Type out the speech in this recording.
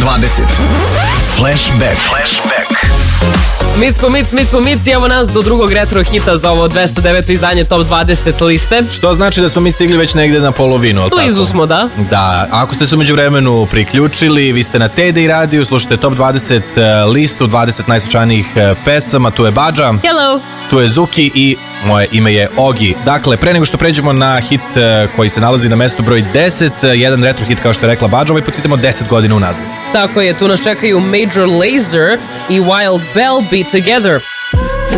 Flashback. Mi smo Mic i evo nas do drugog retro hita za ovo 209. izdanje Top 20 liste. Što znači da smo mi stigli već negde na polovinu. Blizu smo, da. Da, ako ste se umeđu vremenu priključili, vi ste na TDI radiju, slušate Top 20 listu, 20 najslušanijih pesama, tu je Badža. Hello. Tu je Zuki i moje ime je Ogi. Dakle, pre nego što pređemo na hit koji se nalazi na mestu broj 10, jedan retro hit kao što je rekla Badža, ovaj put idemo 10 godina unazad. Tako je, tu nas čekaju Major Lazer i Wild Bell Be Together.